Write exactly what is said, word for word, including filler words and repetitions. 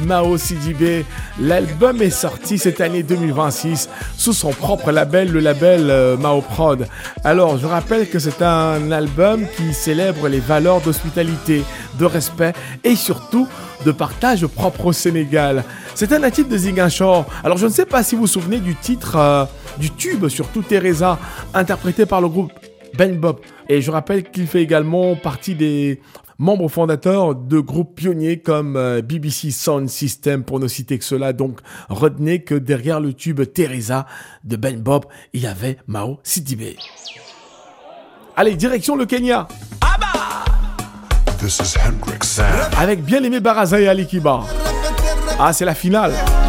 Mao Sidibé. L'album est sorti cette année deux mille vingt-six sous son propre label, le label euh, Mao Prod. Alors, je rappelle que c'est un album qui célèbre les valeurs d'hospitalité, de respect et surtout de partage propre au Sénégal. C'est un titre de Ziguinchor. Alors, je ne sais pas si vous vous souvenez du titre, euh, du tube, surtout Teresa, interprété par le groupe Ben Bop. Et je rappelle qu'il fait également partie des membres fondateurs de groupes pionniers comme euh, B B C Sound System, pour ne citer que cela. Donc, retenez que derrière le tube Teresa de Ben Bop, il y avait Mao Sidibé. Allez, direction le Kenya. This is Hendrix Sam. Avec bien aimé Baraza et Ali Kiba. Ah, c'est la finale.